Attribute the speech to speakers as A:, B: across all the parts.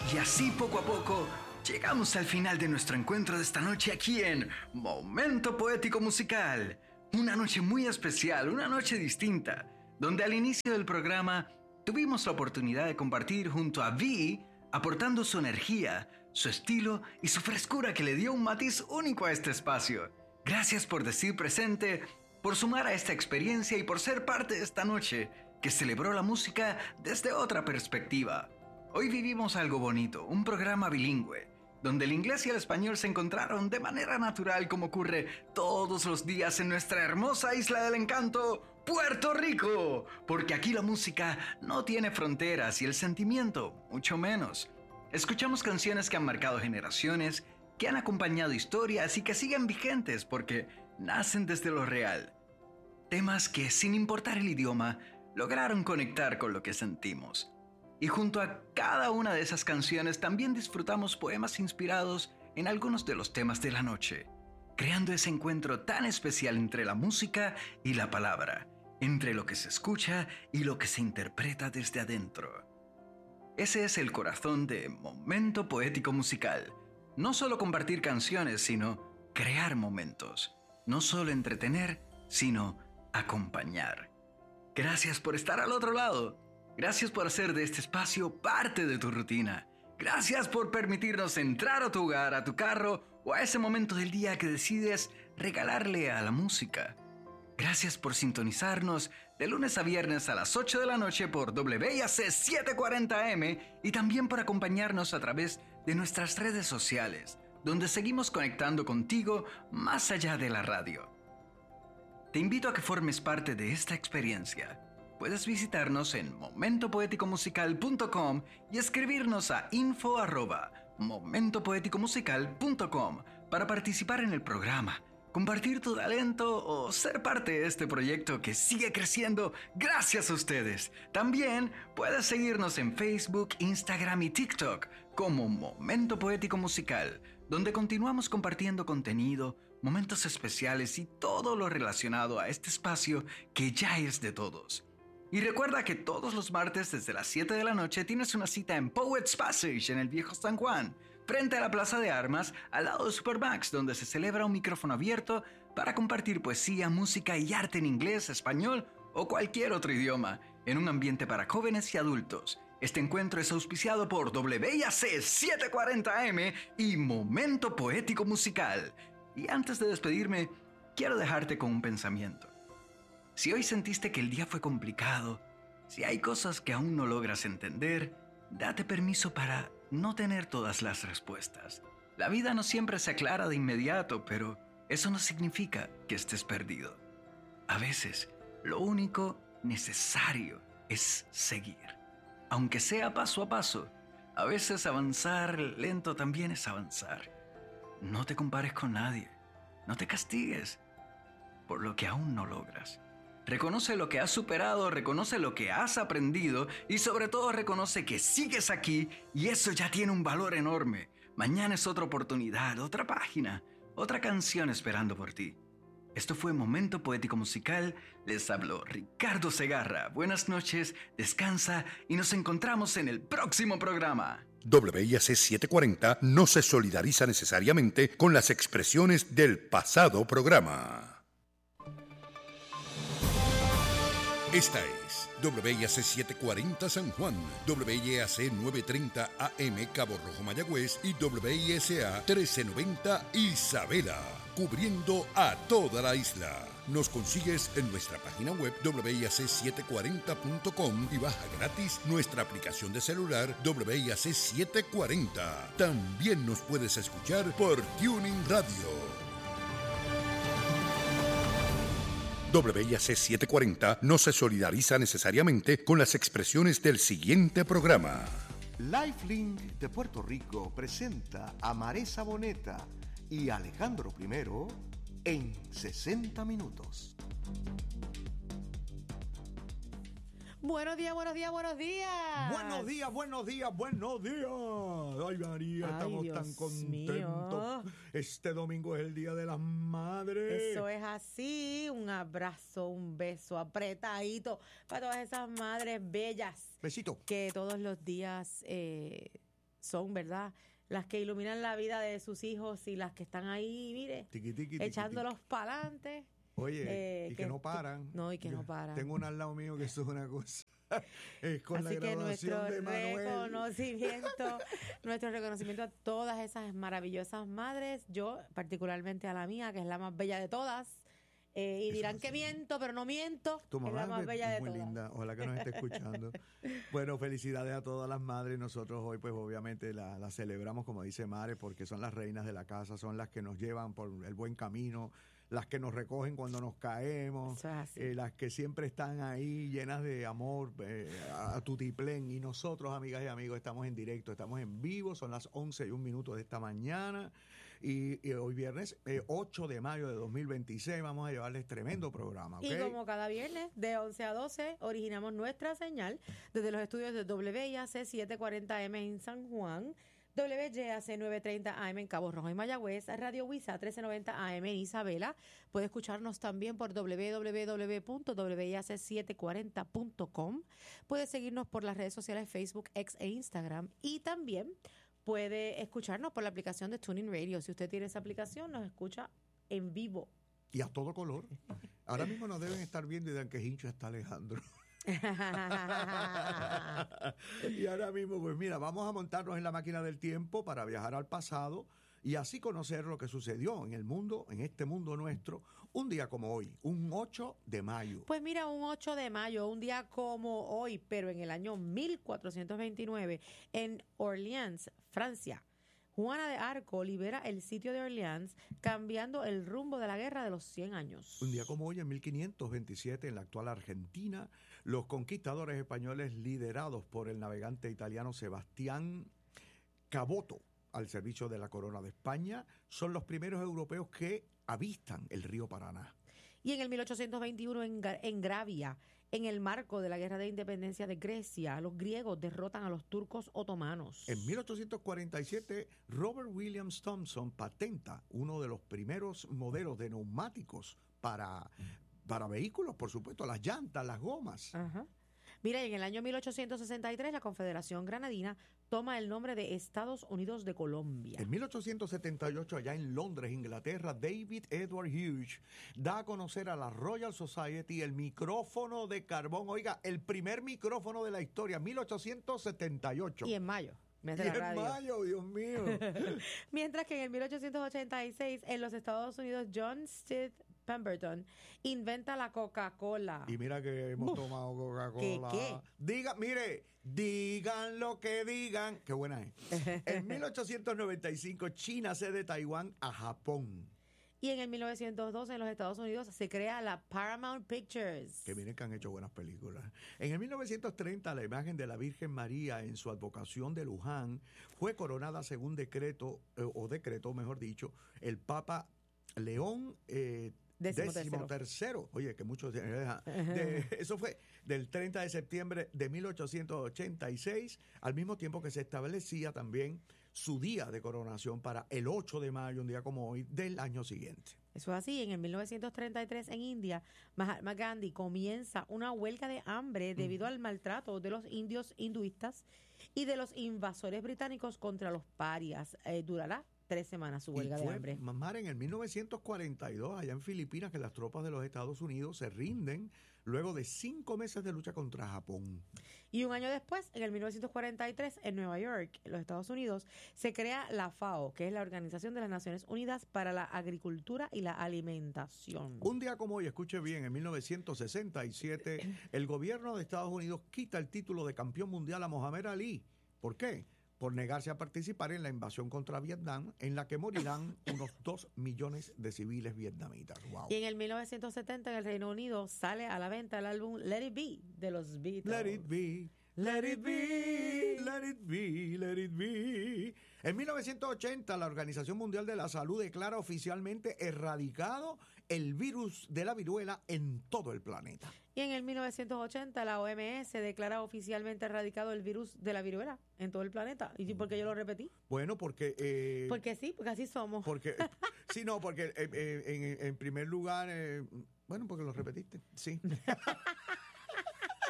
A: Y así poco a poco llegamos al final de nuestro encuentro de esta noche aquí en Momento Poético Musical. Una noche muy especial, una noche distinta, donde al inicio del programa tuvimos la oportunidad de compartir junto a Vi, aportando su energía, su estilo y su frescura que le dio un matiz único a este espacio. Gracias por decir presente, por sumar a esta experiencia y por ser parte de esta noche que celebró la música desde otra perspectiva. Hoy vivimos algo bonito, un programa bilingüe, donde el inglés y el español se encontraron de manera natural como ocurre todos los días en nuestra hermosa isla del encanto, Puerto Rico, porque aquí la música no tiene fronteras y el sentimiento, mucho menos. Escuchamos canciones que han marcado generaciones, que han acompañado historias y que siguen vigentes porque nacen desde lo real. Temas que, sin importar el idioma, lograron conectar con lo que sentimos. Y junto a cada una de esas canciones también disfrutamos poemas inspirados en algunos de los temas de la noche, creando ese encuentro tan especial entre la música y la palabra, entre lo que se escucha y lo que se interpreta desde adentro. Ese es el corazón de Momento Poético Musical. No solo compartir canciones, sino crear momentos. No solo entretener, sino acompañar. Gracias por estar al otro lado. Gracias por hacer de este espacio parte de tu rutina. Gracias por permitirnos entrar a tu hogar, a tu carro o a ese momento del día que decides regalarle a la música. Gracias por sintonizarnos de lunes a viernes a las 8 de la noche por WIAC 740M y también por acompañarnos a través de nuestras redes sociales, donde seguimos conectando contigo más allá de la radio. Te invito a que formes parte de esta experiencia. Puedes visitarnos en momentopoeticomusical.com y escribirnos a info@momentopoeticomusical.com para participar en el programa, compartir tu talento o ser parte de este proyecto que sigue creciendo gracias a ustedes. También puedes seguirnos en Facebook, Instagram y TikTok como Momento Poético Musical, donde continuamos compartiendo contenido, momentos especiales y todo lo relacionado a este espacio que ya es de todos. Y recuerda que todos los martes desde las 7 de la noche tienes una cita en Poets Passage en el Viejo San Juan, frente a la Plaza de Armas, al lado de Supermax, donde se celebra un micrófono abierto para compartir poesía, música y arte en inglés, español o cualquier otro idioma, en un ambiente para jóvenes y adultos. Este encuentro es auspiciado por WIAC 740M y Momento Poético Musical. Y antes de despedirme, quiero dejarte con un pensamiento. Si hoy sentiste que el día fue complicado, si hay cosas que aún no logras entender, date permiso para no tener todas las respuestas. La vida no siempre se aclara de inmediato, pero eso no significa que estés perdido. A veces, lo único necesario es seguir. Aunque sea paso a paso, a veces avanzar lento también es avanzar. No te compares con nadie. No te castigues por lo que aún no logras. Reconoce lo que has superado, reconoce lo que has aprendido y sobre todo reconoce que sigues aquí y eso ya tiene un valor enorme. Mañana es otra oportunidad, otra página, otra canción esperando por ti. Esto fue Momento Poético Musical. Les habló Ricardo Segarra. Buenas noches, descansa y nos encontramos en el próximo programa.
B: WIAC 740 no se solidariza necesariamente con las expresiones del pasado programa. Esta es WIAC 740 San Juan, WIAC 930 AM Cabo Rojo Mayagüez y WISA 1390 Isabela, cubriendo a toda la isla. Nos consigues en nuestra página web WIAC740.com y baja gratis nuestra aplicación de celular WIAC 740. También nos puedes escuchar por Tuning Radio. WIAC 740 no se solidariza necesariamente con las expresiones del siguiente programa.
C: Lifelink de Puerto Rico presenta a Maresa Boneta y Alejandro I en 60 minutos.
D: Buenos días, buenos días, buenos días.
E: Buenos días, buenos días, buenos días. Ay, María, estamos
D: Dios
E: tan contentos.
D: mío.
E: Este domingo es el Día de las Madres.
D: Eso es así, un abrazo, un beso apretadito para todas esas madres bellas
E: Besito.
D: que todos los días son, ¿verdad?, las que iluminan la vida de sus hijos y las que están ahí, mire, echándolos para adelante.
E: Oye, y que no paran.
D: No, y que no paran.
E: Tengo una al lado mío que eso es una cosa. Con
D: Así
E: la
D: que nuestro
E: graduación de Manuel.
D: nuestro reconocimiento a todas esas maravillosas madres, yo particularmente a la mía, que es la más bella de todas. Y dirán que miento, pero no miento.
E: Tu mamá
D: es la más bella de
E: muy
D: todas.
E: linda, ojalá que nos esté escuchando. Bueno, felicidades a todas las madres. Nosotros hoy pues obviamente la celebramos, como dice Mare, porque son las reinas de la casa, son las que nos llevan por el buen camino, las que nos recogen cuando nos caemos,
D: Eso es así.
E: las que siempre están ahí llenas de amor, a tutiplén. Y nosotros, amigas y amigos, estamos en directo, estamos en vivo, son las 11:01 de esta mañana. Y hoy viernes 8 de mayo de 2026 vamos a llevarles tremendo programa, ¿ok?
D: Y como cada viernes, de 11 a 12, originamos nuestra señal desde los estudios de WIAC 740M en San Juan, WYAC 930 AM en Cabo Rojo y Mayagüez, Radio WISA 1390 AM en Isabela. Puede escucharnos también por www.wiac740.com. Puede seguirnos por las redes sociales Facebook, X e Instagram. Y también puede escucharnos por la aplicación de TuneIn Radio. Si usted tiene esa aplicación, nos escucha en vivo.
E: Y a todo color. Ahora mismo nos deben estar viendo y dan que hincho está Alejandro. Y ahora mismo, pues mira, vamos a montarnos en la máquina del tiempo para viajar al pasado y así conocer lo que sucedió en el mundo, en este mundo nuestro, un día como hoy, un 8 de mayo.
D: Pues mira, un 8 de mayo, un día como hoy, pero en el año 1429, en Orleans, Francia, Juana de Arco libera el sitio de Orleans, cambiando el rumbo de la Guerra de los 100 años.
E: Un día como hoy, en 1527, en la actual Argentina, los conquistadores españoles liderados por el navegante italiano Sebastián Caboto, al servicio de la corona de España, son los primeros europeos que avistan el río Paraná.
D: Y en el 1821, en Gravia, en el marco de la Guerra de Independencia de Grecia, los griegos derrotan a los turcos otomanos.
E: En 1847, Robert Williams Thomson patenta uno de los primeros modelos de neumáticos para vehículos, por supuesto, las llantas, las gomas.
D: Ajá. Mira, y en el año 1863 la Confederación Granadina toma el nombre de Estados Unidos de Colombia.
E: En 1878, allá en Londres, Inglaterra, David Edward Hughes da a conocer a la Royal Society el micrófono de carbón. Oiga, el primer micrófono de la historia, 1878.
D: Y en mayo. Mes de
E: Y
D: la
E: en
D: radio.
E: mayo, Dios mío.
D: Mientras que en el 1886, en los Estados Unidos, John Stead Pemberton inventa la Coca-Cola.
E: Y mira que hemos tomado Coca-Cola.
D: ¿Qué?
E: Digan lo que digan. Qué buena es. En 1895, China cede Taiwán a Japón.
D: Y en el 1902, en los Estados Unidos, se crea la Paramount Pictures.
E: Que miren que han hecho buenas películas. En el 1930, la imagen de la Virgen María en su advocación de Luján fue coronada según decreto, mejor dicho, el Papa León XIII. Oye, que muchos... eso fue del 30 de septiembre de 1886, al mismo tiempo que se establecía también su día de coronación para el 8 de mayo, un día como hoy, del año siguiente.
D: Eso es así. En el 1933, en India, Mahatma Gandhi comienza una huelga de hambre debido al maltrato de los indios hinduistas y de los invasores británicos contra los parias. Durará 3 semanas su huelga de hambre.
E: Mamá, en el 1942, allá en Filipinas, que las tropas de los Estados Unidos se rinden luego de 5 meses de lucha contra Japón.
D: Y un año después, en el 1943, en Nueva York, en los Estados Unidos, se crea la FAO, que es la Organización de las Naciones Unidas para la Agricultura y la Alimentación.
E: Un día como hoy, escuche bien, en 1967, el gobierno de Estados Unidos quita el título de campeón mundial a Mohamed Ali. ¿Por qué? Por negarse a participar en la invasión contra Vietnam, en la que morirán unos 2 millones de civiles vietnamitas. Wow.
D: Y en el 1970, en el Reino Unido, sale a la venta el álbum Let It Be de los Beatles.
E: Let it be, let it be, let it be, let it be. En 1980, la Organización Mundial de la Salud declara oficialmente erradicado el virus de la viruela en todo el planeta.
D: Y en el 1980, la OMS declara oficialmente erradicado el virus de la viruela en todo el planeta. ¿Y por qué yo lo repetí?
E: Bueno, porque...
D: porque sí, porque así somos.
E: Porque, sí, no, porque en primer lugar, bueno, porque lo repetiste, sí.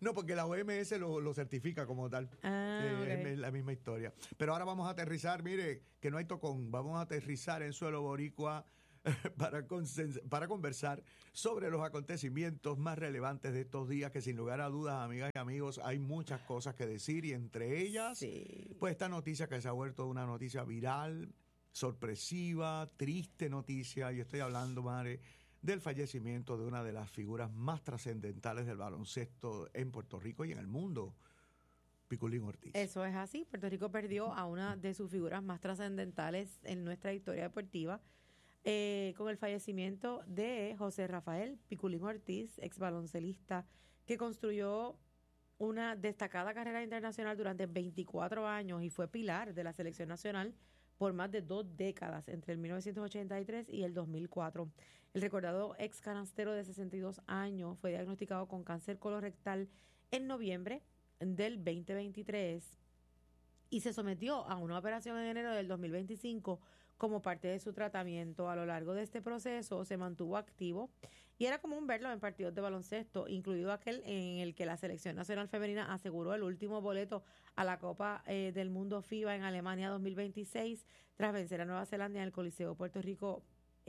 E: No, porque la OMS lo certifica como tal. Es la misma historia. Pero ahora vamos a aterrizar, mire, que no hay tocón, vamos a aterrizar en suelo boricua para conversar sobre los acontecimientos más relevantes de estos días, que sin lugar a dudas, amigas y amigos, hay muchas cosas que decir, y entre ellas, pues esta noticia que se ha vuelto una noticia viral, sorpresiva, triste noticia, y estoy hablando, madre, del fallecimiento de una de las figuras más trascendentales del baloncesto en Puerto Rico y en el mundo, Piculín Ortiz.
D: Eso es así. Puerto Rico perdió a una de sus figuras más trascendentales en nuestra historia deportiva, con el fallecimiento de José Rafael Piculín Ortiz, ex baloncelista, que construyó una destacada carrera internacional durante 24 años y fue pilar de la selección nacional por más de 2 décadas, entre el 1983 y el 2004. El recordado ex canastero de 62 años fue diagnosticado con cáncer colorectal en noviembre del 2023 y se sometió a una operación en enero del 2025 como parte de su tratamiento. A lo largo de este proceso se mantuvo activo y era común verlo en partidos de baloncesto, incluido aquel en el que la Selección Nacional Femenina aseguró el último boleto a la Copa del Mundo FIBA en Alemania 2026 tras vencer a Nueva Zelanda en el Coliseo de Puerto Rico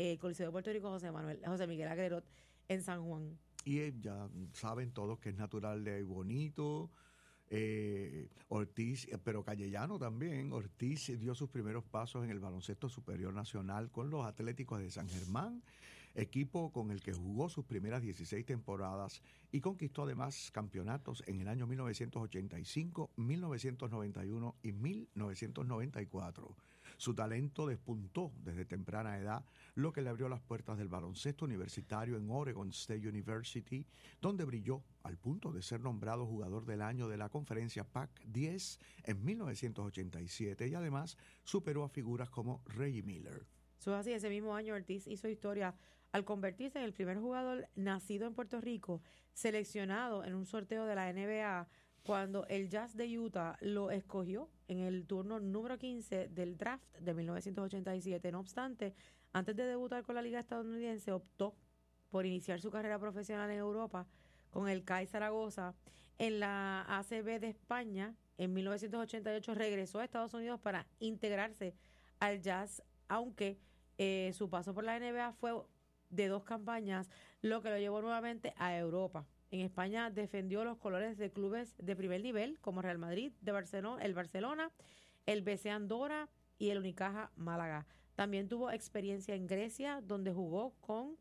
D: José Miguel Agrerot en San Juan.
E: Y ya saben todos que es natural de Bonito, Ortiz, pero Callellano también. Ortiz dio sus primeros pasos en el baloncesto superior nacional con los Atléticos de San Germán, equipo con el que jugó sus primeras 16 temporadas y conquistó además campeonatos en el año 1985, 1991 y 1994. Su talento despuntó desde temprana edad, lo que le abrió las puertas del baloncesto universitario en Oregon State University, donde brilló al punto de ser nombrado jugador del año de la conferencia Pac-10 en 1987 y además superó a figuras como Reggie Miller.
D: Así, ese mismo año Ortiz hizo historia al convertirse en el primer jugador nacido en Puerto Rico seleccionado en un sorteo de la NBA cuando el Jazz de Utah lo escogió en el turno número 15 del draft de 1987. No obstante, antes de debutar con la liga estadounidense, optó por iniciar su carrera profesional en Europa con el CAI Zaragoza. En la ACB de España, en 1988 regresó a Estados Unidos para integrarse al Jazz, aunque su paso por la NBA fue de 2 campañas, lo que lo llevó nuevamente a Europa. En España defendió los colores de clubes de primer nivel como Real Madrid, el Barcelona, el BC Andorra y el Unicaja Málaga. También tuvo experiencia en Grecia, donde jugó con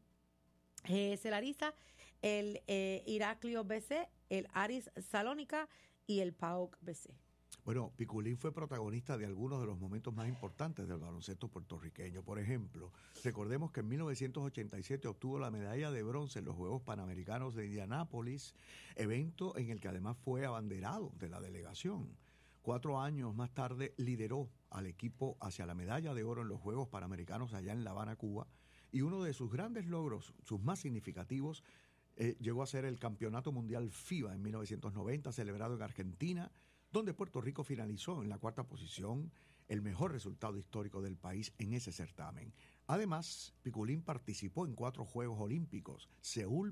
D: Celarisa, el Iraklio BC, el Aris Salónica y el PAOK BC.
E: Bueno, Piculín fue protagonista de algunos de los momentos más importantes del baloncesto puertorriqueño. Por ejemplo, recordemos que en 1987 obtuvo la medalla de bronce en los Juegos Panamericanos de Indianápolis, evento en el que además fue abanderado de la delegación. 4 años más tarde lideró al equipo hacia la medalla de oro en los Juegos Panamericanos allá en La Habana, Cuba, y uno de sus grandes logros, sus más significativos, llegó a ser el Campeonato Mundial FIBA en 1990, celebrado en Argentina, donde Puerto Rico finalizó en la 4ª posición, el mejor resultado histórico del país en ese certamen. Además, Piculín participó en 4 Juegos Olímpicos: Seúl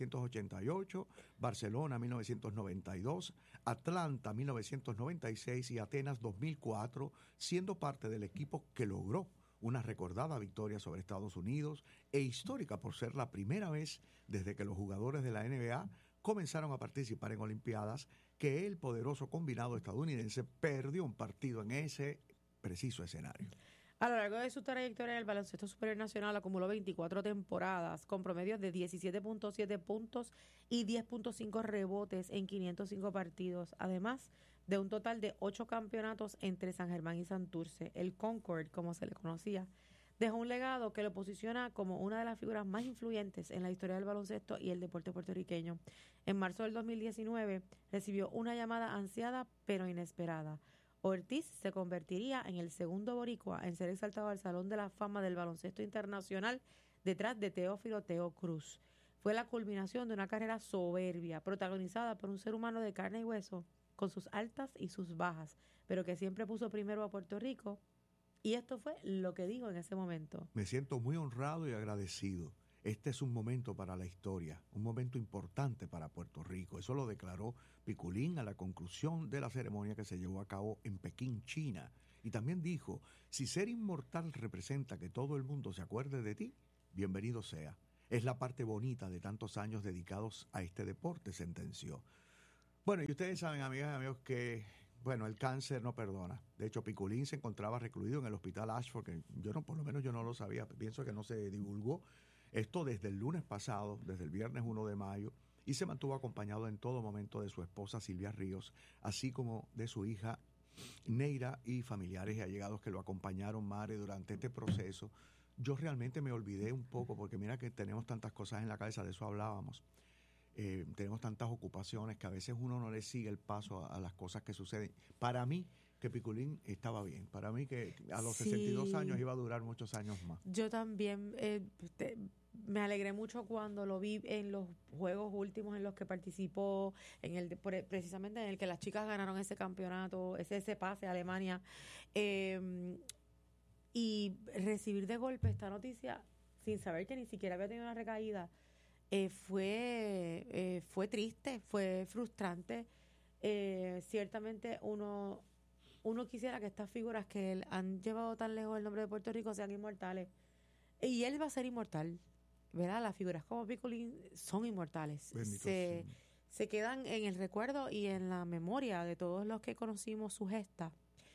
E: 1988, Barcelona 1992, Atlanta 1996 y Atenas 2004, siendo parte del equipo que logró una recordada victoria sobre Estados Unidos e histórica por ser la primera vez desde que los jugadores de la NBA comenzaron a participar en Olimpiadas que el poderoso combinado estadounidense perdió un partido en ese preciso escenario.
D: A lo largo de su trayectoria en el baloncesto superior nacional acumuló 24 temporadas con promedios de 17.7 puntos y 10.5 rebotes en 505 partidos, además de un total de 8 campeonatos entre San Germán y Santurce. El Concord, como se le conocía, dejó un legado que lo posiciona como una de las figuras más influyentes en la historia del baloncesto y el deporte puertorriqueño. En marzo del 2019 recibió una llamada ansiada pero inesperada. Ortiz se convertiría en el segundo boricua en ser exaltado al Salón de la Fama del Baloncesto Internacional detrás de Teófilo Teo Cruz. Fue la culminación de una carrera soberbia, protagonizada por un ser humano de carne y hueso, con sus altas y sus bajas, pero que siempre puso primero a Puerto Rico. Y esto fue lo que dijo en ese momento.
E: Me siento muy honrado y agradecido. Este es un momento para la historia, un momento importante para Puerto Rico. Eso lo declaró Piculín a la conclusión de la ceremonia que se llevó a cabo en Pekín, China. Y también dijo, si ser inmortal representa que todo el mundo se acuerde de ti, bienvenido sea. Es la parte bonita de tantos años dedicados a este deporte, sentenció. Bueno, y ustedes saben, amigas y amigos, que bueno, el cáncer no perdona. De hecho, Piculín se encontraba recluido en el hospital Ashford, que por lo menos yo no lo sabía, pienso que no se divulgó. Esto desde el lunes pasado, desde el viernes 1 de mayo, y se mantuvo acompañado en todo momento de su esposa Silvia Ríos, así como de su hija Neira y familiares y allegados que lo acompañaron, Mare, durante este proceso. Yo realmente me olvidé un poco, porque mira que tenemos tantas cosas en la cabeza, de eso hablábamos. Tenemos tantas ocupaciones que a veces uno no le sigue el paso a las cosas que suceden. Para mí, que Piculín estaba bien. Para mí que a los 62 años iba a durar muchos años más.
D: Yo también me alegré mucho cuando lo vi en los juegos últimos en los que participó, precisamente en el que las chicas ganaron ese campeonato, ese pase a Alemania. Y recibir de golpe esta noticia sin saber que ni siquiera había tenido una recaída, fue triste, fue frustrante. Ciertamente uno quisiera que estas figuras que han llevado tan lejos el nombre de Puerto Rico sean inmortales. Y él va a ser inmortal, ¿verdad? Las figuras como Piculín son inmortales. Se quedan en el recuerdo y en la memoria de todos los que conocimos su gesta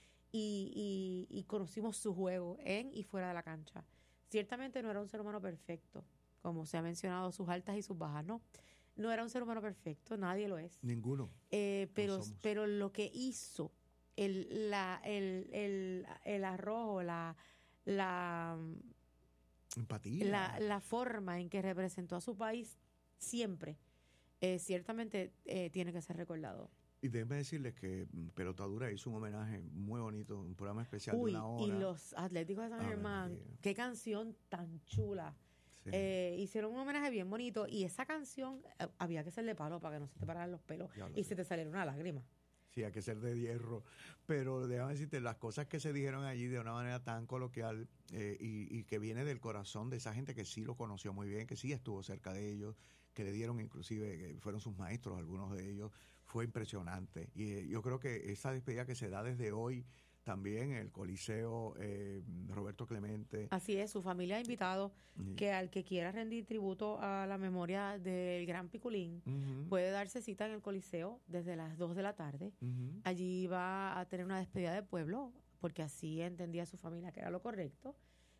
D: y conocimos su juego en y fuera de la cancha. Ciertamente no era un ser humano perfecto, como se ha mencionado, sus altas y sus bajas, ¿no? No era un ser humano perfecto, nadie lo es.
E: Ninguno.
D: Pero lo que hizo, el arrojo, la
E: empatía,
D: la forma en que representó a su país siempre, ciertamente tiene que ser recordado.
E: Y déjenme decirles que Pelotadura hizo un homenaje muy bonito, un programa especial de una hora.
D: Y los Atléticos de San Germán, qué canción tan chula. Sí. Hicieron un homenaje bien bonito y esa canción había que ser de palo para que no se te pararan los pelos y se te saliera una lágrima.
E: Sí, hay que ser de hierro. Pero déjame decirte, las cosas que se dijeron allí de una manera tan coloquial y que viene del corazón de esa gente que sí lo conoció muy bien, que sí estuvo cerca de ellos, que le dieron inclusive, que fueron sus maestros, algunos de ellos, fue impresionante. Y yo creo que esa despedida que se da desde hoy también en el Coliseo Roberto Clemente.
D: Así es, su familia ha invitado que al que quiera rendir tributo a la memoria del gran Piculín puede darse cita en el Coliseo desde las 2 de la tarde. Allí va a tener una despedida de pueblo, porque así entendía su familia que era lo correcto.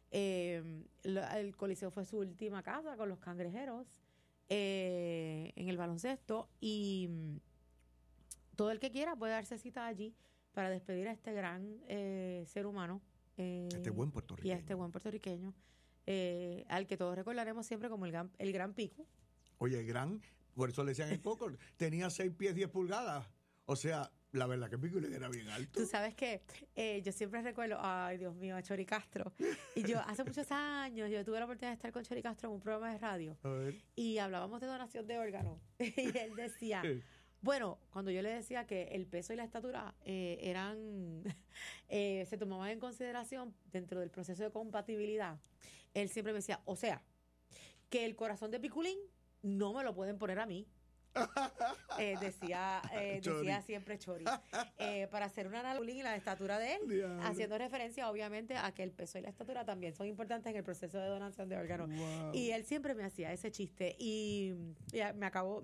D: El Coliseo fue su última casa con los Cangrejeros en el baloncesto y todo el que quiera puede darse cita allí para despedir a este gran ser humano.
E: Este buen puertorriqueño.
D: Y a este buen puertorriqueño, al que todos recordaremos siempre como el gran Pico.
E: Oye, el gran, por eso le decían el Coco, tenía 6 pies 10 pulgadas. O sea, la verdad que Pico era bien alto.
D: Tú sabes que yo siempre recuerdo, ay Dios mío, a Chori Castro. Y yo hace muchos años, yo tuve la oportunidad de estar con Chori Castro en un programa de radio. A ver. Y hablábamos de donación de órganos. Y él decía... Bueno, cuando yo le decía que el peso y la estatura se tomaban en consideración dentro del proceso de compatibilidad, él siempre me decía, o sea, que el corazón de Piculín no me lo pueden poner a mí. Decía siempre Chori, para hacer una analogía y la estatura de él, haciendo referencia obviamente a que el peso y la estatura también son importantes en el proceso de donación de órganos. Wow. Y él siempre me hacía ese chiste y me acabo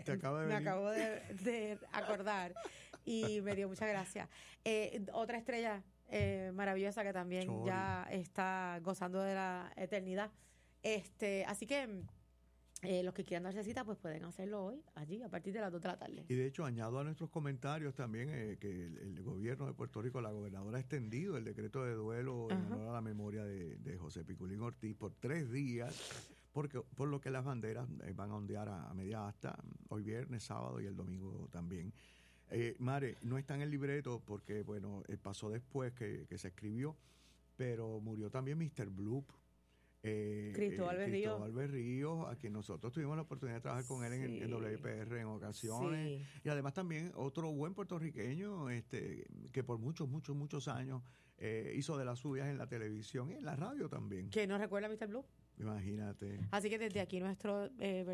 D: de acordar y me dio mucha gracia. Otra estrella maravillosa que también Chori ya está gozando de la eternidad. Así que los que quieran darse cita pues pueden hacerlo hoy, allí, a partir de las 2 de la tarde.
E: Y de hecho, añado a nuestros comentarios también que el gobierno de Puerto Rico, la gobernadora ha extendido el decreto de duelo en honor a la memoria de José Piculín Ortiz por 3 días, por lo que las banderas van a ondear a media asta, hoy viernes, sábado y el domingo también. Mare, no está en el libreto porque, bueno, pasó después que se escribió, pero murió también Mr. Bloop.
D: Cristóbal
E: Berríos, a quien nosotros tuvimos la oportunidad de trabajar con él en WIPR en ocasiones. Sí. Y además también otro buen puertorriqueño que por muchos años hizo de las suyas en la televisión y en la radio también.
D: ¿Que no recuerda a Mr. Blue?
E: Imagínate.
D: Así que desde aquí nuestro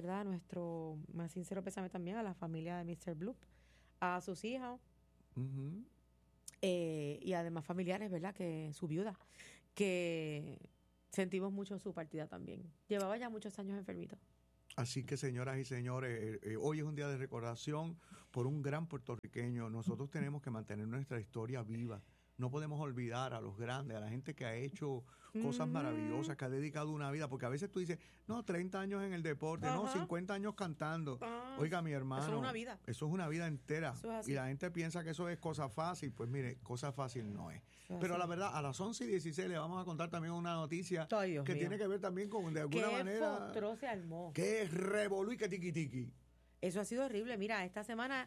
D: más sincero pésame también a la familia de Mr. Bloop, a sus hijas
E: Ujú.
D: y además familiares, ¿verdad? Que su viuda, que sentimos mucho su partida también. Llevaba ya muchos años enfermito.
E: Así que, señoras y señores, hoy es un día de recordación por un gran puertorriqueño. Nosotros tenemos que mantener nuestra historia viva. No podemos olvidar a los grandes, a la gente que ha hecho cosas maravillosas, que ha dedicado una vida, porque a veces tú dices, no, 30 años en el deporte, no,
D: Ajá.
E: 50 años cantando. Oiga, mi hermano,
D: Eso es una vida.
E: eso es una vida entera.
D: Eso es así.
E: Y la gente piensa que eso es cosa fácil, pues mire, cosa fácil no es.
D: Eso es
E: Pero
D: así.
E: la verdad, a las 11:16 le vamos a contar también una noticia
D: Ay, Dios
E: que
D: mío.
E: tiene que ver también con, de
D: ¿Qué
E: alguna manera,
D: fostró se armó?
E: que es revolú y que tiqui tiqui.
D: Eso ha sido horrible. Mira, esta semana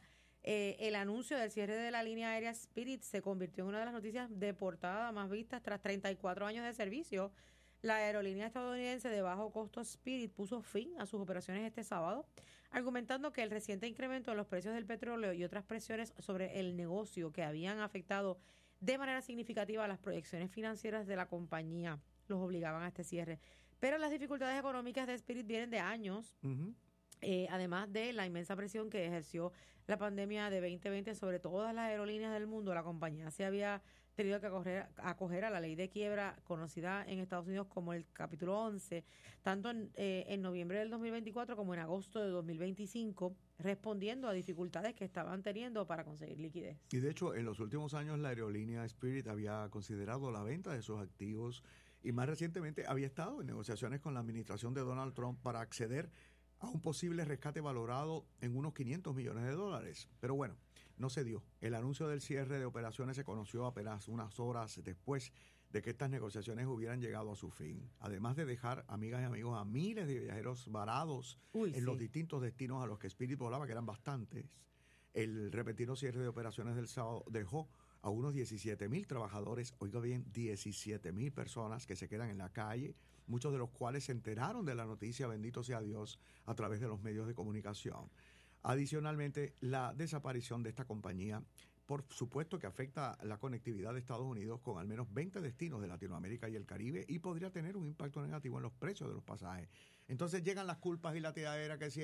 D: el anuncio del cierre de la línea aérea Spirit se convirtió en una de las noticias de portada más vistas tras 34 años de servicio. La aerolínea estadounidense de bajo costo Spirit puso fin a sus operaciones este sábado, argumentando que el reciente incremento de los precios del petróleo y otras presiones sobre el negocio que habían afectado de manera significativa las proyecciones financieras de la compañía los obligaban a este cierre. Pero las dificultades económicas de Spirit vienen de años,
E: Ujú.
D: además de la inmensa presión que ejerció la pandemia de 2020 sobre todas las aerolíneas del mundo. La compañía se había tenido que acoger a la ley de quiebra conocida en Estados Unidos como el capítulo 11, tanto en noviembre del 2024 como en agosto de 2025, respondiendo a dificultades que estaban teniendo para conseguir liquidez.
E: Y de hecho, en los últimos años la aerolínea Spirit había considerado la venta de sus activos y más recientemente había estado en negociaciones con la administración de Donald Trump para acceder a un posible rescate valorado en unos $500 millones. Pero bueno, no se dio. El anuncio del cierre de operaciones se conoció apenas unas horas después de que estas negociaciones hubieran llegado a su fin. Además de dejar, amigas y amigos, a miles de viajeros varados en los distintos destinos a los que Spirit volaba, que eran bastantes, el repentino cierre de operaciones del sábado dejó a unos 17,000 trabajadores, oiga bien, 17,000 personas que se quedan en la calle, muchos de los cuales se enteraron de la noticia, bendito sea Dios, a través de los medios de comunicación. Adicionalmente, la desaparición de esta compañía, por supuesto que afecta la conectividad de Estados Unidos con al menos 20 destinos de Latinoamérica y el Caribe y podría tener un impacto negativo en los precios de los pasajes. Entonces llegan las culpas y la tiradera, que si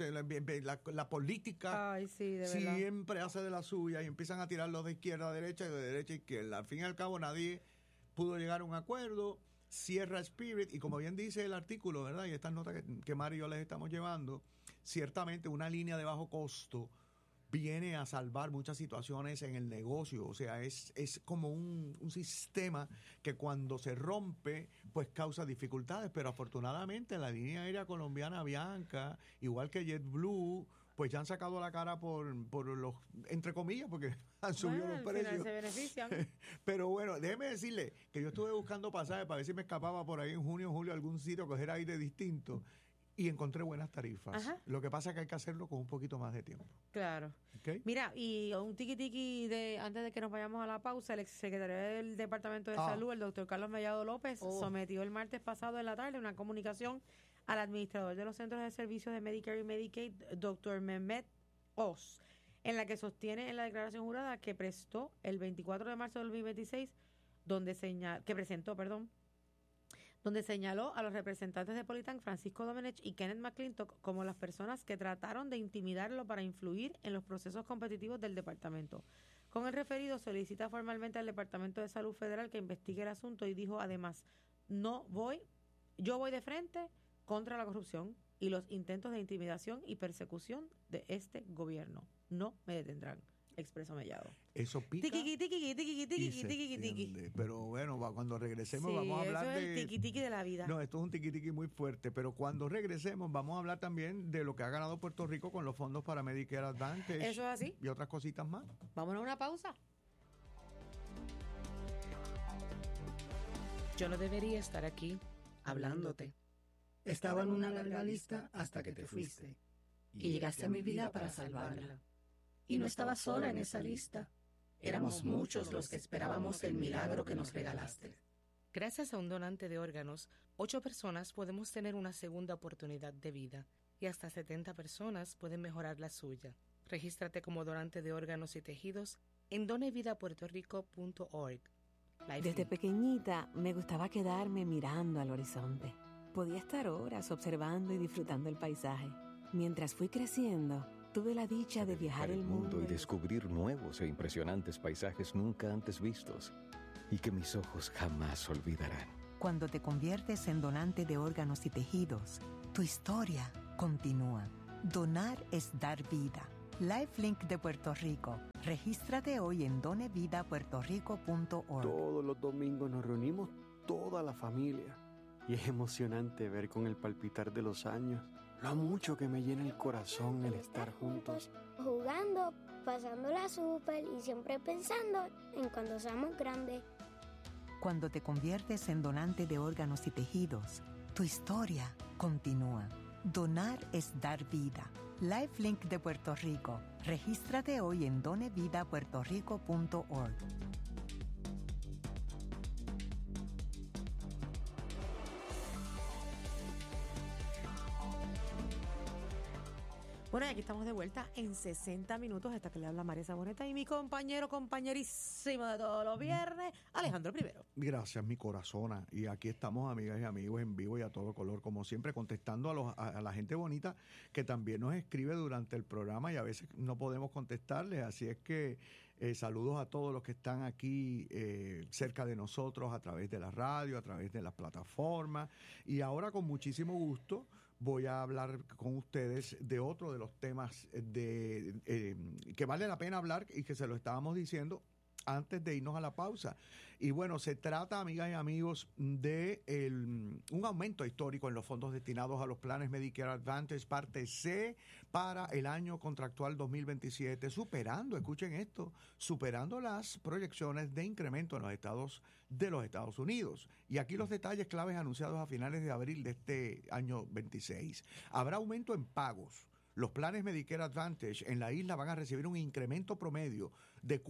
E: la política
D: Ay, sí, de verdad.
E: siempre hace de la suya y empiezan a tirarlos de izquierda a derecha y de derecha a izquierda. Al fin y al cabo nadie pudo llegar a un acuerdo, cierra Spirit y como bien dice el artículo, ¿verdad? Y estas notas que Mari y yo les estamos llevando, ciertamente una línea de bajo costo viene a salvar muchas situaciones en el negocio, o sea, es como un sistema que cuando se rompe, pues causa dificultades, pero afortunadamente la línea aérea colombiana Avianca, igual que JetBlue, pues ya han sacado la cara por los, entre comillas, porque han subido los
D: Al final
E: precios.
D: se benefician.
E: Pero bueno, déjeme decirle que yo estuve buscando pasajes para ver si me escapaba por ahí en junio o julio a algún sitio, coger aire distinto. Y encontré buenas tarifas.
D: Ajá.
E: Lo que pasa es que hay que hacerlo con un poquito más de tiempo.
D: Claro.
E: ¿Ok?
D: Mira, y un tiqui antes de que nos vayamos a la pausa, el exsecretario del Departamento de Salud, el doctor Carlos Mellado López, sometió el martes pasado en la tarde una comunicación al administrador de los centros de servicios de Medicare y Medicaid, doctor Mehmet Oz, en la que sostiene en la declaración jurada que prestó el 24 de marzo del 2026, donde señaló a los representantes de Politan, Francisco Domenech y Kenneth McClintock, como las personas que trataron de intimidarlo para influir en los procesos competitivos del departamento. Con el referido solicita formalmente al Departamento de Salud Federal que investigue el asunto y dijo además, yo voy de frente contra la corrupción y los intentos de intimidación y persecución de este gobierno. No me detendrán, expresó Mellado.
E: Eso pica
D: Tiqui, tiqui, tiqui, tiqui,
E: y se
D: tiqui, tiqui.
E: extiende. Pero bueno, cuando regresemos
D: Sí,
E: vamos a hablar
D: eso es
E: de...
D: el tiqui de la vida.
E: No, esto es un tiqui muy fuerte, pero cuando regresemos vamos a hablar también de lo que ha ganado Puerto Rico con los fondos para Medicare Advantage.
D: Eso es así.
E: Y otras cositas más.
D: Vámonos a una pausa.
F: Yo no debería estar aquí hablándote.
G: Estaba en una larga lista hasta que te fuiste y llegaste a mi vida para salvarla. Y no estaba sola en esa lista. Éramos muchos los que esperábamos el milagro que nos regalaste.
F: Gracias a un donante de órganos, 8 personas podemos tener una segunda oportunidad de vida y hasta 70 personas pueden mejorar la suya. Regístrate como donante de órganos y tejidos en donevidapuertorico.org.
H: Desde pequeñita me gustaba quedarme mirando al horizonte. Podía estar horas observando y disfrutando el paisaje. Mientras fui creciendo, tuve la dicha de viajar el mundo
I: y descubrir nuevos e impresionantes paisajes nunca antes vistos y que mis ojos jamás olvidarán.
J: Cuando te conviertes en donante de órganos y tejidos, tu historia continúa. Donar es dar vida. LifeLink de Puerto Rico. Regístrate hoy en donevidapuertorico.org.
K: Todos los domingos nos reunimos toda la familia y es emocionante ver con el palpitar de los años lo mucho que me llena el corazón el estar juntos.
L: Jugando, pasándola súper y siempre pensando en cuando seamos grandes.
J: Cuando te conviertes en donante de órganos y tejidos, tu historia continúa. Donar es dar vida. LifeLink de Puerto Rico. Regístrate hoy en donevidapuertorico.org.
D: Bueno, y aquí estamos de vuelta en 60 minutos hasta que le habla Marisa Boneta y mi compañerísimo de todos los viernes, Alejandro Primero.
E: Gracias, mi corazona. Y aquí estamos, amigas y amigos, en vivo y a todo color, como siempre, contestando a la gente bonita que también nos escribe durante el programa y a veces no podemos contestarles. Así es que saludos a todos los que están aquí cerca de nosotros a través de la radio, a través de las plataformas. Y ahora, con muchísimo gusto, voy a hablar con ustedes de otro de los temas que vale la pena hablar y que se lo estábamos diciendo antes de irnos a la pausa. Y bueno, se trata, amigas y amigos, de un aumento histórico en los fondos destinados a los planes Medicare Advantage Parte C para el año contractual 2027, escuchen esto, superando las proyecciones de incremento en los estados de los Estados Unidos. Y aquí los detalles claves anunciados a finales de abril de este año 26. Habrá aumento en pagos. Los planes Medicare Advantage en la isla van a recibir un incremento promedio de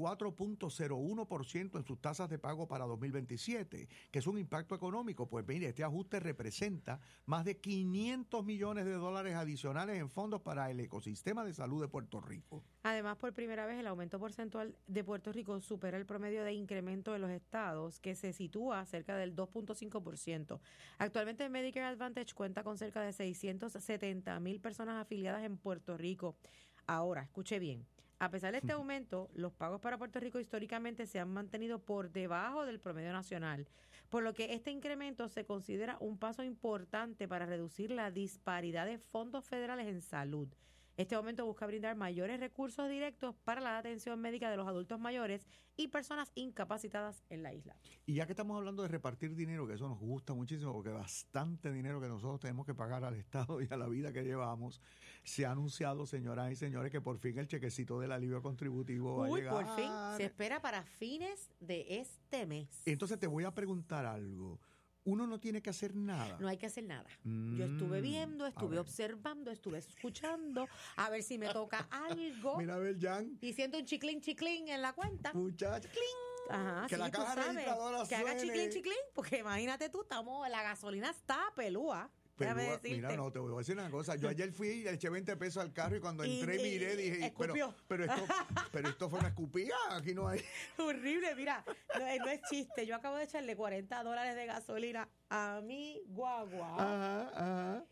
E: 4.01% en sus tasas de pago para 2027, que es un impacto económico. Pues mire, este ajuste representa más de $500 millones adicionales en fondos para el ecosistema de salud de Puerto Rico.
D: Además, por primera vez, el aumento porcentual de Puerto Rico supera el promedio de incremento de los estados, que se sitúa cerca del 2.5%. Actualmente, Medicare Advantage cuenta con cerca de 670,000 personas afiliadas en Puerto Rico. Ahora, escuche bien, a pesar de este aumento, los pagos para Puerto Rico históricamente se han mantenido por debajo del promedio nacional, por lo que este incremento se considera un paso importante para reducir la disparidad de fondos federales en salud. Este aumento busca brindar mayores recursos directos para la atención médica de los adultos mayores y personas incapacitadas en la isla.
E: Y ya que estamos hablando de repartir dinero, que eso nos gusta muchísimo, porque bastante dinero que nosotros tenemos que pagar al Estado y a la vida que llevamos, se ha anunciado, señoras y señores, que por fin el chequecito del alivio contributivo va a llegar.
D: Por fin, se espera para fines de este mes.
E: Entonces te voy a preguntar algo. Uno no tiene que hacer nada.
D: No hay que hacer nada. Yo estuve viendo, estuve observando, estuve escuchando, a ver si me toca algo.
E: Mira, a ver, Jan.
D: Y siento un chiclín en la cuenta.
E: Muchacha.
D: Ajá,
E: que
D: sí,
E: la caja registradora
D: que haga chiclín, porque imagínate tú, la gasolina está pelúa.
E: Mira, no, te voy a decir una cosa. Yo ayer fui y le eché 20 pesos al carro y cuando entré miré, dije, pero esto fue una escupida, aquí no hay.
D: Horrible, mira, no es chiste. Yo acabo de echarle $40 de gasolina a mi guagua.
E: Ajá.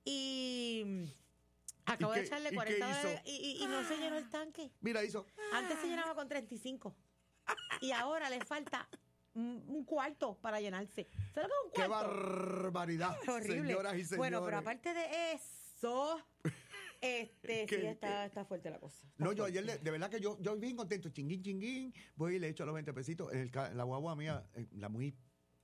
D: Y acabo de echarle $40 y no se llenó el tanque.
E: Mira, hizo.
D: Antes se llenaba con 35 y ahora le falta un cuarto para llenarse. ¿Sabes lo que es un cuarto?
E: ¡Qué barbaridad!
D: Horrible.
E: Señoras y señores.
D: Bueno, pero aparte de eso, sí está fuerte la cosa.
E: No, yo ayer, de verdad que yo bien contento, chinguín, voy y le echo los 20 pesitos. La guagua mía, la muy...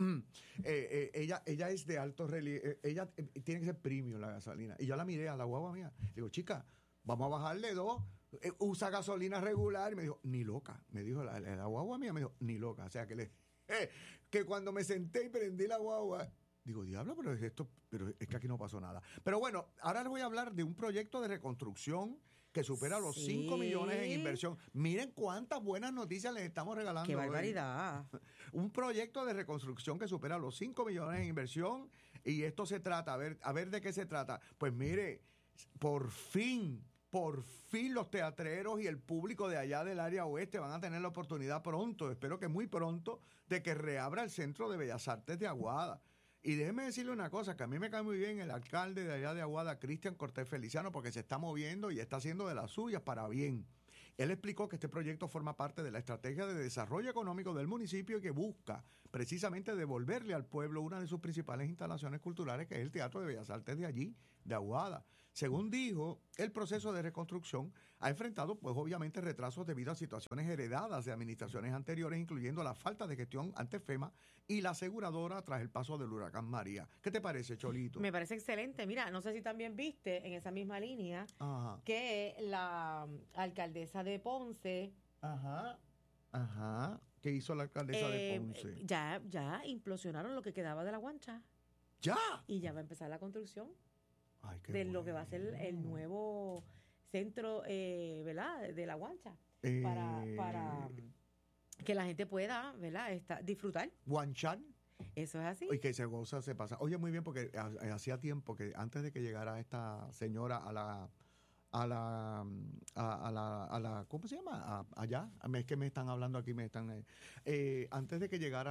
E: ella es de alto relieve, ella tiene que ser premium la gasolina. Y yo la miré a la guagua mía, digo, chica, vamos a bajarle 2, usa gasolina regular. Y me dijo, ni loca. Me dijo la guagua mía, me dijo, ni loca. O sea, que cuando me senté y prendí la guagua, digo, diablo, pero es que aquí no pasó nada. Pero bueno, ahora les voy a hablar de un proyecto de reconstrucción que supera los 5 millones en inversión. Miren cuántas buenas noticias les estamos regalando.
D: ¡Qué barbaridad!
E: Un proyecto de reconstrucción que supera los 5 millones en inversión. Y esto se trata, a ver de qué se trata. Pues mire, por fin los teatreros y el público de allá del área oeste van a tener la oportunidad pronto, espero que muy pronto, de que reabra el Centro de Bellas Artes de Aguada. Y déjeme decirle una cosa, que a mí me cae muy bien el alcalde de allá de Aguada, Cristian Cortés Feliciano, porque se está moviendo y está haciendo de las suyas para bien. Él explicó que este proyecto forma parte de la estrategia de desarrollo económico del municipio y que busca precisamente devolverle al pueblo una de sus principales instalaciones culturales, que es el Teatro de Bellas Artes de allí, de Aguada. Según dijo, el proceso de reconstrucción ha enfrentado, pues obviamente, retrasos debido a situaciones heredadas de administraciones anteriores, incluyendo la falta de gestión ante FEMA y la aseguradora tras el paso del huracán María. ¿Qué te parece, Cholito?
D: Me parece excelente. Mira, no sé si también viste en esa misma línea que la alcaldesa de Ponce...
E: ¿Qué hizo la alcaldesa de Ponce?
D: Ya implosionaron lo que quedaba de la Guancha.
E: ¿Ya?
D: Y ya va a empezar la construcción.
E: Ay,
D: de lo que va a ser el nuevo centro, ¿verdad? De la Guancha. Para que la gente pueda, ¿verdad? disfrutar.
E: ¿Guanchan?
D: Eso es así.
E: Y que se goza, se pasa. Oye, muy bien, porque hacía tiempo que antes de que llegara esta señora a la ¿cómo se llama? Allá, es que me están hablando aquí, antes de que llegara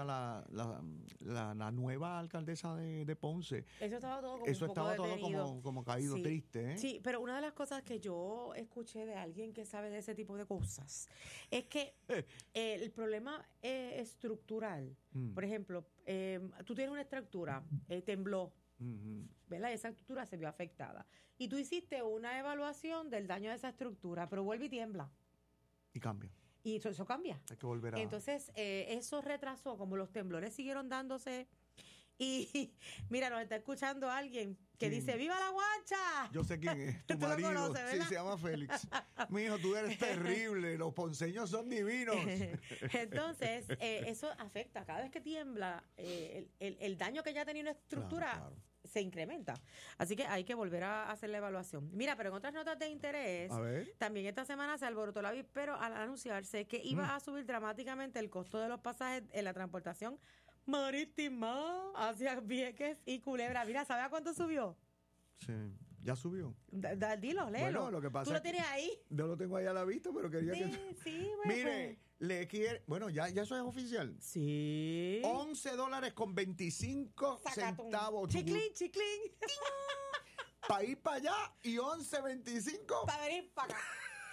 E: la nueva alcaldesa de Ponce.
D: Eso estaba todo
E: como caído,
D: sí,
E: triste, ¿eh?
D: Sí, pero una de las cosas que yo escuché de alguien que sabe de ese tipo de cosas es que el problema estructural, por ejemplo, tú tienes una estructura, tembló, ¿verdad? Esa estructura se vio afectada. Y tú hiciste una evaluación del daño de esa estructura, pero vuelve y tiembla.
E: Y cambia.
D: Y eso cambia.
E: Hay que volver a...
D: Entonces, eso retrasó, como los temblores siguieron dándose. Y mira, nos está escuchando alguien que dice, ¡viva la Guancha!
E: Yo sé quién es, tu marido. Lo conoces, ¿verdad? Sí, se llama Félix. Mijo, tú eres terrible, los ponceños son divinos.
D: Entonces, eso afecta. Cada vez que tiembla, el daño que ya tenía una estructura se incrementa. Así que hay que volver a hacer la evaluación. Mira, pero en otras notas de interés, también esta semana se alborotó la avispero al anunciarse que iba a subir dramáticamente el costo de los pasajes en la transportación marítima hacia Vieques y Culebra. Mira, ¿sabe a cuánto subió?
E: Sí, ya subió.
D: Dilo, léelo.
E: Bueno, lo que pasa
D: ¿Tú lo tienes ahí?
E: No lo tengo ahí a la vista, pero quería
D: Sí, bueno.
E: Mire, le quiere... Bueno, ya eso es oficial.
D: Sí.
E: $11.25.
D: Chiclín.
E: Para ir para allá y $11.25.
D: Para venir para acá.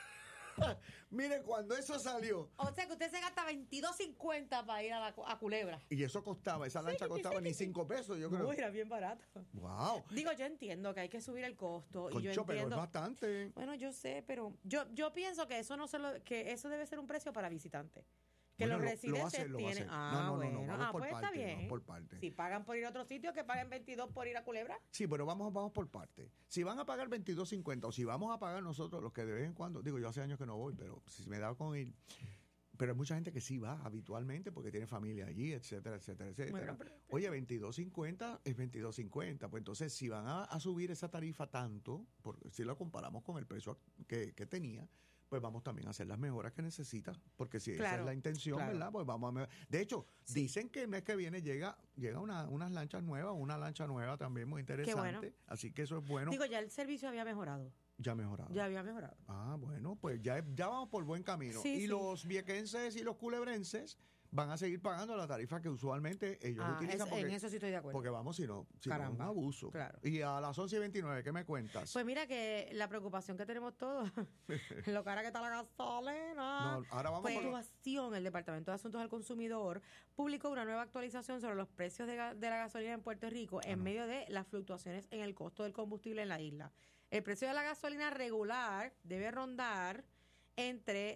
E: Mire, cuando eso salió...
D: O sea, que usted se gasta $22.50 para ir a Culebra.
E: Y eso costaba, esa lancha costaba ni $5, yo creo.
D: Uy, era bien barato.
E: Wow.
D: Digo, yo entiendo que hay que subir el costo.
E: Concho,
D: y yo entiendo,
E: pero es bastante.
D: Bueno, yo sé, pero yo pienso que eso que eso debe ser un precio para visitantes. Que
E: bueno,
D: los residentes
E: lo
D: tienen.
E: No, vamos por
D: pues
E: parte,
D: está bien.
E: Vamos por parte.
D: Si pagan por ir a otro sitio, que paguen $22 por ir a Culebra.
E: Sí, pero vamos por parte. Si van a pagar $22.50 o si vamos a pagar nosotros los que de vez en cuando, digo, yo hace años que no voy, pero si me da con ir. Pero hay mucha gente que sí va habitualmente porque tiene familia allí, etcétera. Bueno, oye, $22.50 es $22.50. Pues entonces, si van a subir esa tarifa tanto, porque si lo comparamos con el precio que tenía, pues vamos también a hacer las mejoras que necesita, porque si esa es la intención, ¿verdad? Pues vamos a mejorar. De hecho, dicen que el mes que viene llega unas lanchas nuevas, una lancha nueva también muy interesante. Bueno. Así que eso es bueno.
D: Digo, ya el servicio había mejorado.
E: Ya mejorado.
D: Ya había mejorado.
E: Ah, bueno, pues ya vamos por buen camino. Y los viequenses y los culebrenses van a seguir pagando la tarifa que usualmente ellos utilizan.
D: En eso sí estoy de acuerdo.
E: Porque vamos, si no es un abuso.
D: Claro.
E: Y a las 11:29, ¿qué me cuentas?
D: Pues mira que la preocupación que tenemos todos, lo cara que está la gasolina.
E: No, ahora vamos
D: por el Departamento de Asuntos al Consumidor publicó una nueva actualización sobre los precios de la gasolina en Puerto Rico en medio de las fluctuaciones en el costo del combustible en la isla. El precio de la gasolina regular debe rondar entre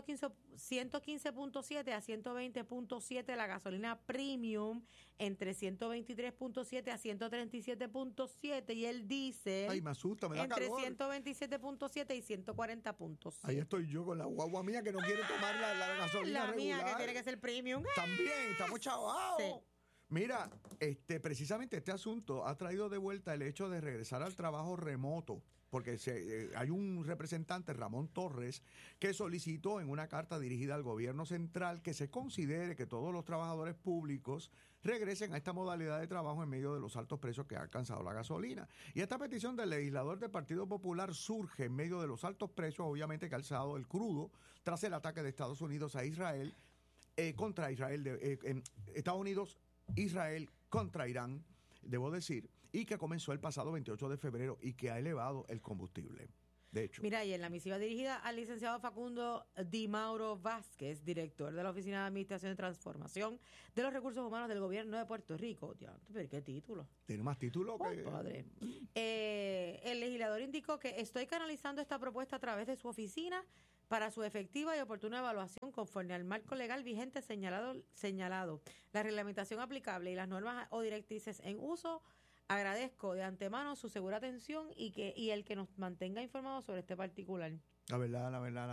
D: 115.7 a 120.7, la gasolina premium entre 123.7 a 137.7 y el diésel
E: Ay, me asusta, me da
D: entre
E: calor.
D: 127.7 y 140.7.
E: Ahí estoy yo con la guagua mía que no quiere tomar la gasolina
D: la
E: regular.
D: mía que tiene que ser premium.
E: También, estamos chavados.
D: Sí.
E: Mira, precisamente este asunto ha traído de vuelta el hecho de regresar al trabajo remoto, porque hay un representante, Ramón Torres, que solicitó en una carta dirigida al gobierno central que se considere que todos los trabajadores públicos regresen a esta modalidad de trabajo en medio de los altos precios que ha alcanzado la gasolina. Y esta petición del legislador del Partido Popular surge en medio de los altos precios, obviamente, que ha alzado el crudo tras el ataque de Estados Unidos a Israel, contra Israel, Estados Unidos, Israel contra Irán. debo decir, y que comenzó el pasado 28 de febrero y que ha elevado el combustible. De hecho.
D: Mira, y en la misiva dirigida al licenciado Facundo Di Mauro Vázquez, director de la Oficina de Administración y Transformación de los Recursos Humanos del Gobierno de Puerto Rico. Dios, pero qué título.
E: Tiene más título que...
D: Padre. El legislador indicó que estoy canalizando esta propuesta a través de su oficina para su efectiva y oportuna evaluación conforme al marco legal vigente señalado, la reglamentación aplicable y las normas o directrices en uso. Agradezco de antemano su segura atención y el que nos mantenga informados sobre este particular.
E: La verdad,